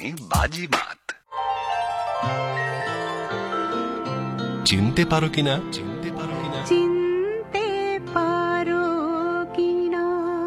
বাজিমাত। চিনতে পারো কিনা, চিনতে পারো কিনা, চিনতে পারো কিনা।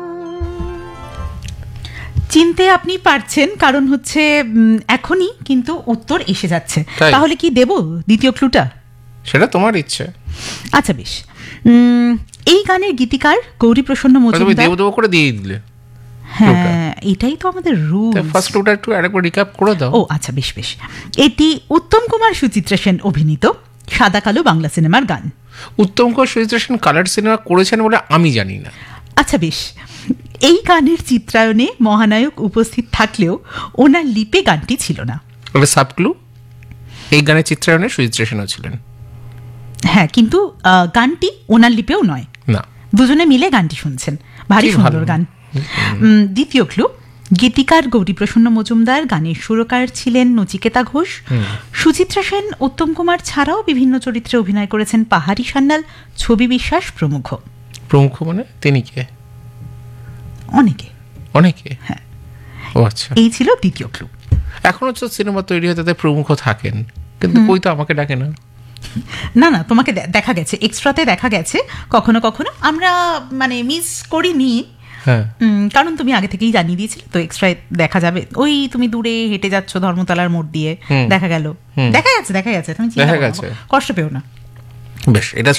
চিনতে আপনি পারছেন, কারণ হচ্ছে এখনই কিন্তু উত্তর এসে যাচ্ছে। তাহলে কি দেব দ্বিতীয় ক্লুটা? সেটা তোমার ইচ্ছে। আচ্ছা বেশ। এই গানের গীতিকার গৌরীপ্রসন্ন মজুমদার। দেব দেব করে দিয়ে দিলে। হ্যাঁ, এটাই তো আমাদের রুল। ফার্স্ট ক্লুটা একটু আরেকবার রিক্যাপ করে দাও। ও আচ্ছা, বেশ বেশ। এটি উত্তম কুমার সুচিত্রা সেন অভিনীত সাদা কালো বাংলা সিনেমার গান। উত্তম কুমার সুচিত্রা সেন কালার সিনেমা করেছেন বলে আমি জানি না। আচ্ছা বেশ। এই গানের চিত্রায়নে মহানায়ক উপস্থিত থাকলেও ওনার লিপে গানটি ছিল না। ওটা সাবক্লু। এই গানের চিত্রায়নে সুচিত্রা সেনও ছিলেন। হ্যাঁ, কিন্তু গানটি ওনার লিপেও নয়। না, দুজনে মিলে গানটি শুনছেন। ভারী সুন্দর গান। দ্বিতীয় ক্লু, গীতিকার গৌরীপ্রসন্ন মজুমদার, গানের সুরকার ছিলেন নচিকেতা ঘোষ। সুচিত্রা সেন উত্তম কুমার ছাড়াও বিভিন্ন চরিত্রে অভিনয় করেছেন পাহাড়ি সান্যাল, ছবি বিশ্বাস প্রমুখ। প্রমুখ মানে তিনি কে? অনেকে। অনেকে? হ্যাঁ। ও আচ্ছা, এই ছিল দ্বিতীয় ক্লু। এখনো তো সিনেমা তৈরি হয়, তাতে প্রমুখ থাকেন, কিন্তু কই তো আমাকে ডাকে না। না না, তোমাকে দেখা গেছে, এক্সট্রাতে দেখা গেছে কখনো কখনো। আমরা মানে মিস করিনি, হ্যাঁ, কারণ তুমি আগে থেকেই জানিয়ে দিয়েছিলে তো। এক্সট্রায় দেখা যাবে, ওই তুমি দূরে হেঁটে যাচ্ছ ধর্মতলার মোড় দিয়ে, দেখা গেল, দেখা গেছে, তুমি চিন্তা করো না, কষ্ট পেও না। বেশ, এটা